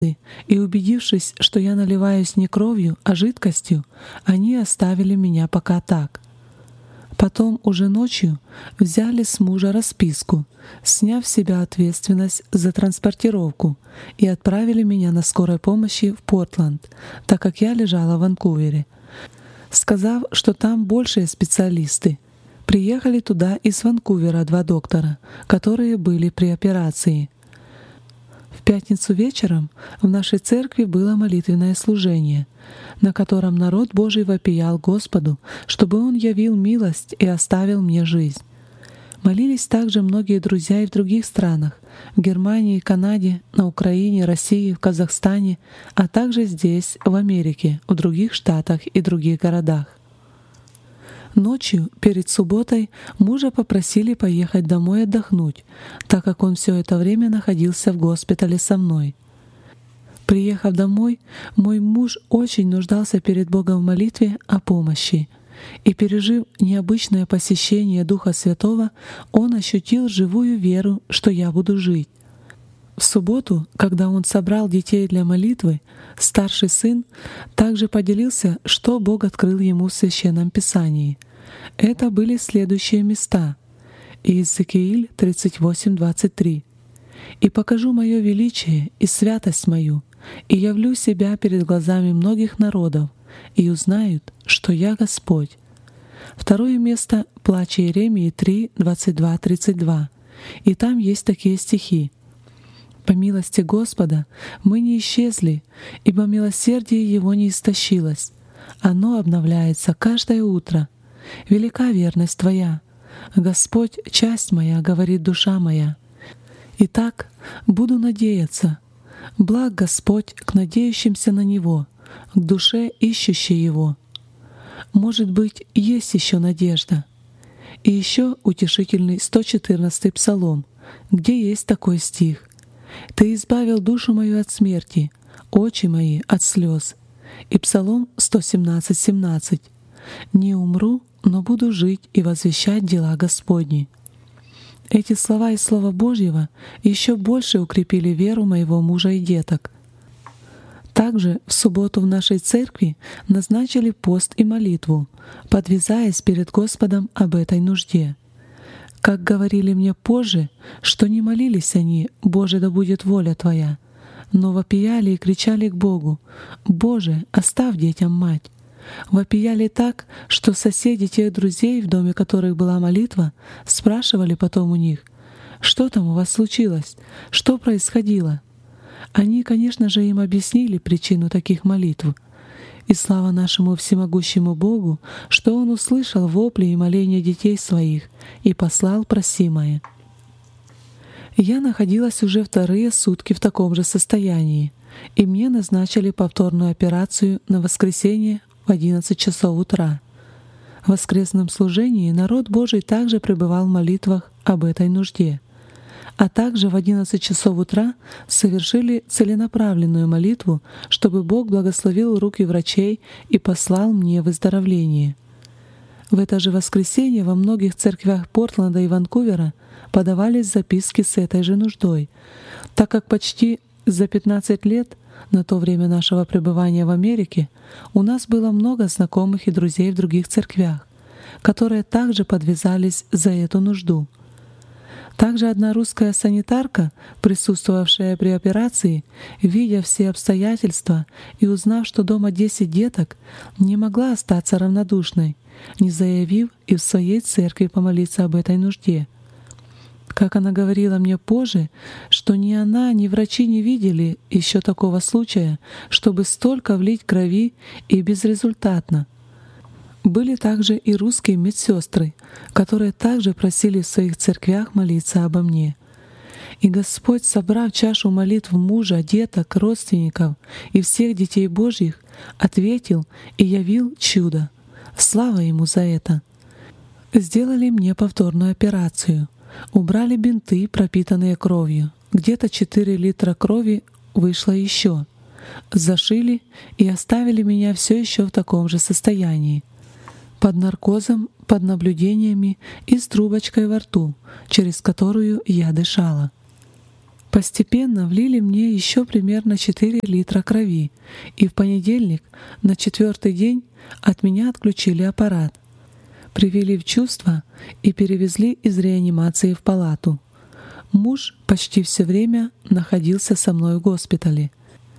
и, убедившись, что я наливаюсь не кровью, а жидкостью, они оставили меня пока так. Потом уже ночью взяли с мужа расписку, сняв с себя ответственность за транспортировку, и отправили меня на скорой помощи в Портленд, так как я лежала в Ванкувере, сказав, что там большие специалисты. Приехали туда из Ванкувера 2 доктора, которые были при операции. В пятницу вечером в нашей церкви было молитвенное служение, на котором народ Божий вопиял Господу, чтобы Он явил милость и оставил мне жизнь. Молились также многие друзья и в других странах — в Германии, Канаде, на Украине, России, в Казахстане, а также здесь, в Америке, в других штатах и других городах. Ночью, перед субботой, мужа попросили поехать домой отдохнуть, так как он все это время находился в госпитале со мной. Приехав домой, мой муж очень нуждался перед Богом в молитве о помощи, и, пережив необычное посещение Духа Святого, он ощутил живую веру, что я буду жить. В субботу, когда он собрал детей для молитвы, старший сын также поделился, что Бог открыл ему в Священном Писании. Это были следующие места. Иезекииль 38:23. «И покажу мое величие и святость мою, и явлю себя перед глазами многих народов, и узнают, что я Господь». Второе место — Плач Иеремии 3:22-32. И там есть такие стихи: «По милости Господа мы не исчезли, ибо милосердие Его не истощилось. Оно обновляется каждое утро. Велика верность Твоя. Господь, часть моя, говорит душа моя. Итак, буду надеяться. Благ Господь к надеющимся на Него, к душе, ищущей Его. Может быть, есть еще надежда». И еще утешительный 114-й псалом, где есть такой стих: «Ты избавил душу мою от смерти, очи мои от слез». И Псалом 117:17. «Не умру, но буду жить и возвещать дела Господни». Эти слова из Слова Божьего еще больше укрепили веру моего мужа и деток. Также в субботу в нашей церкви назначили пост и молитву, подвязаясь перед Господом об этой нужде. Как говорили мне позже, что не молились они: «Боже, да будет воля Твоя», но вопияли и кричали к Богу: «Боже, оставь детям мать». Вопияли так, что соседи тех друзей, в доме которых была молитва, спрашивали потом у них: «Что там у вас случилось? Что происходило?» Они, конечно же, им объяснили причину таких молитв. И слава нашему всемогущему Богу, что Он услышал вопли и моления детей своих и послал просимое. Я находилась уже 2 сутки в таком же состоянии, и мне назначили повторную операцию на воскресенье в 11 часов утра. В воскресном служении народ Божий также пребывал в молитвах об этой нужде. А также в 11 часов утра совершили целенаправленную молитву, чтобы Бог благословил руки врачей и послал мне выздоровление. В это же воскресенье во многих церквях Портленда и Ванкувера подавались записки с этой же нуждой, так как почти за 15 лет, на то время нашего пребывания в Америке, у нас было много знакомых и друзей в других церквях, которые также подвязались за эту нужду. Также одна русская санитарка, присутствовавшая при операции, видя все обстоятельства и узнав, что дома 10 деток, не могла остаться равнодушной, не заявив и в своей церкви помолиться об этой нужде. Как она говорила мне позже, что ни она, ни врачи не видели еще такого случая, чтобы столько влить крови и безрезультатно. Были также и русские медсестры, которые также просили в своих церквях молиться обо мне. И Господь, собрав чашу молитв мужа, деток, родственников и всех детей Божьих, ответил и явил чудо. Слава Ему за это! Сделали мне повторную операцию. Убрали бинты, пропитанные кровью. Где-то 4 литра крови вышло еще. Зашили и оставили меня все еще в таком же состоянии. Под наркозом, под наблюдениями и с трубочкой во рту, через которую я дышала. Постепенно влили мне еще примерно 4 литра крови, и в понедельник, на 4-й день, от меня отключили аппарат. Привели в чувство и перевезли из реанимации в палату. Муж почти все время находился со мной в госпитале.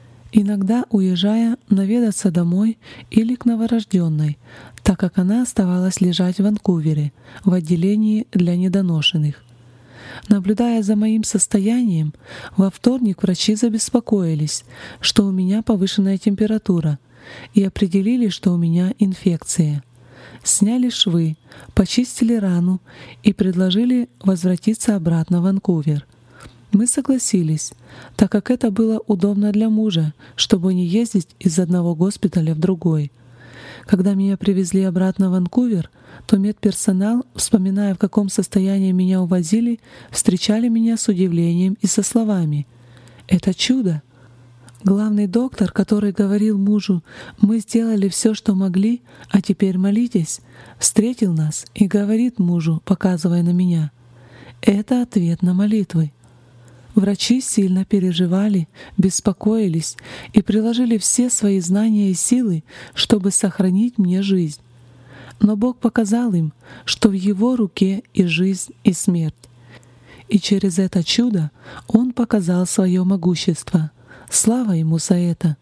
Иногда уезжая наведаться домой или к новорожденной, так как она оставалась лежать в Ванкувере, в отделении для недоношенных. Наблюдая за моим состоянием, во вторник врачи забеспокоились, что у меня повышенная температура, и определили, что у меня инфекция. Сняли швы, почистили рану и предложили возвратиться обратно в Ванкувер. Мы согласились, так как это было удобно для мужа, чтобы не ездить из одного госпиталя в другой. Когда меня привезли обратно в Ванкувер, то медперсонал, вспоминая, в каком состоянии меня увозили, встречали меня с удивлением и со словами: «Это чудо!». Главный доктор, который говорил мужу: «Мы сделали все, что могли, а теперь молитесь», встретил нас и говорит мужу, показывая на меня: «Это ответ на молитвы». Врачи сильно переживали, беспокоились и приложили все свои знания и силы, чтобы сохранить мне жизнь. Но Бог показал им, что в Его руке и жизнь, и смерть. И через это чудо Он показал свое могущество. Слава Ему за это!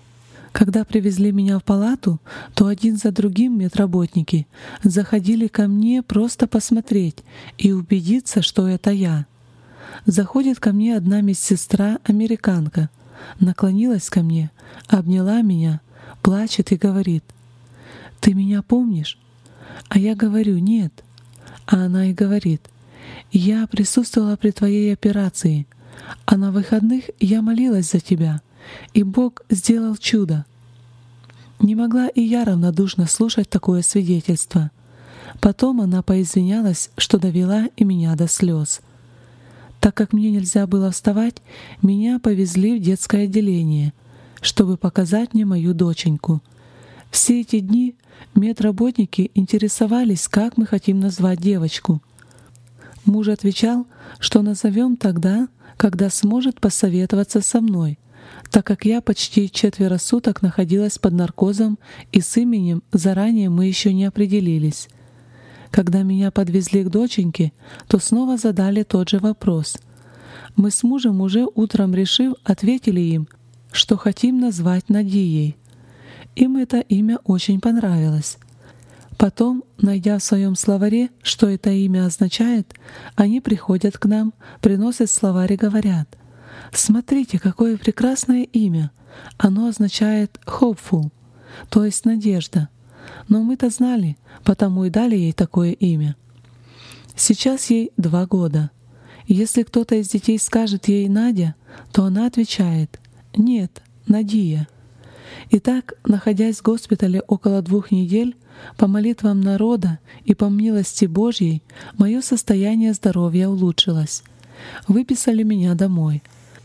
Когда привезли меня в палату, то один за другим медработники заходили ко мне просто посмотреть и убедиться, что это я. Заходит ко мне одна медсестра-американка, наклонилась ко мне, обняла меня, плачет и говорит: «Ты меня помнишь?» А я говорю: «Нет». А она и говорит: «Я присутствовала при твоей операции, а на выходных я молилась за тебя, и Бог сделал чудо». Не могла и я равнодушно слушать такое свидетельство. Потом она поизвинялась, что довела и меня до слез. Так как мне нельзя было вставать, меня повезли в детское отделение, чтобы показать мне мою доченьку. Все эти дни медработники интересовались, как мы хотим назвать девочку. Муж отвечал, что назовем тогда, когда сможет посоветоваться со мной, так как я почти 4 суток находилась под наркозом, и с именем заранее мы еще не определились. Когда меня подвезли к доченьке, то снова задали тот же вопрос. Мы с мужем, уже утром решив, ответили им, что хотим назвать Надией. Им это имя очень понравилось. Потом, найдя в своем словаре, что это имя означает, они приходят к нам, приносят словарь и говорят: «Смотрите, какое прекрасное имя! Оно означает hopeful, то есть надежда. Но мы-то знали, потому и дали ей такое имя». Сейчас ей 2 года. Если кто-то из детей скажет ей Надя, то она отвечает: «Нет, Надия». Итак, находясь в госпитале около 2 недель, по молитвам народа и по милости Божьей, мое состояние здоровья улучшилось. Выписали меня домой.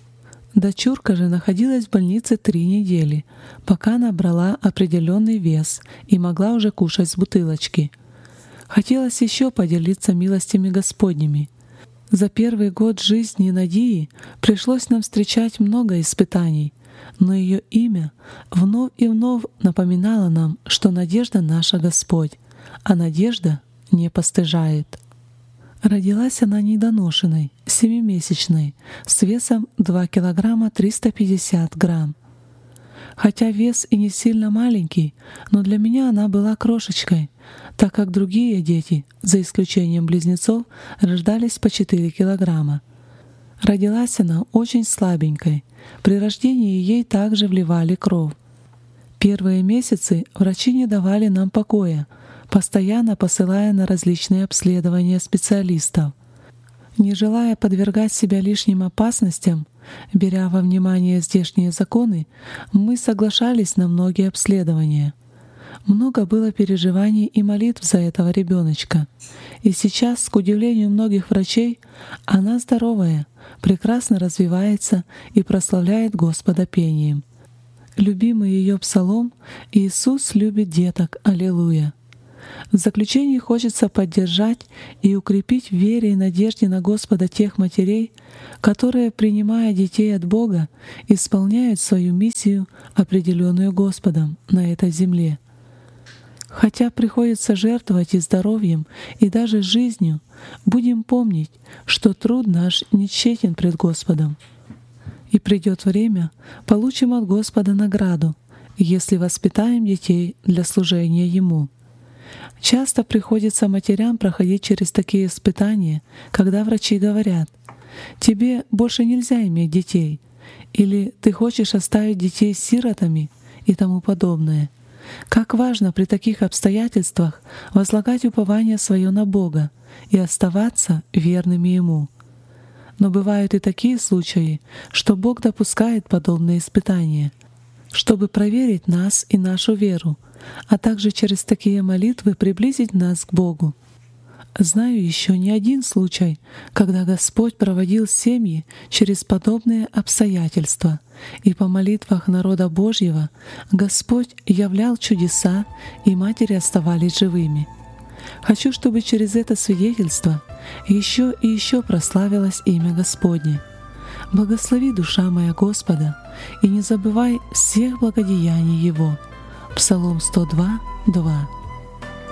Дочурка же находилась в больнице 3 недели, пока набрала определенный вес и могла уже кушать с бутылочки. Хотелось еще поделиться милостями Господними. За первый год жизни Надии пришлось нам встречать много испытаний, но ее имя вновь и вновь напоминало нам, что надежда наша Господь, а надежда не постыжает. Родилась она недоношенной, 7-месячной, с весом 2 килограмма 350 грамм. Хотя вес и не сильно маленький, но для меня она была крошечкой, так как другие дети, за исключением близнецов, рождались по 4 килограмма. Родилась она очень слабенькой. При рождении ей также вливали кровь. Первые месяцы врачи не давали нам покоя, постоянно посылая на различные обследования специалистов. Не желая подвергать себя лишним опасностям, беря во внимание здешние законы, мы соглашались на многие обследования. Много было переживаний и молитв за этого ребеночка. И сейчас, к удивлению многих врачей, она здоровая, прекрасно развивается и прославляет Господа пением. Любимый ее псалом «Иисус любит деток, аллилуйя». В заключение хочется поддержать и укрепить в вере и надежде на Господа тех матерей, которые, принимая детей от Бога, исполняют свою миссию, определенную Господом на этой земле. Хотя приходится жертвовать и здоровьем, и даже жизнью, будем помнить, что труд наш не тщетен пред Господом. И придет время, получим от Господа награду, если воспитаем детей для служения Ему. Часто приходится матерям проходить через такие испытания, когда врачи говорят: «Тебе больше нельзя иметь детей», или «Ты хочешь оставить детей сиротами» и тому подобное. Как важно при таких обстоятельствах возлагать упование свое на Бога и оставаться верными Ему. Но бывают и такие случаи, что Бог допускает подобные испытания, чтобы проверить нас и нашу веру, а также через такие молитвы приблизить нас к Богу. Знаю еще не один случай, когда Господь проводил семьи через подобные обстоятельства, и по молитвах народа Божьего Господь являл чудеса, и матери оставались живыми. Хочу, чтобы через это свидетельство еще и еще прославилось имя Господне. Благослови, душа моя, Господа, и не забывай всех благодеяний Его. Псалом 102:2.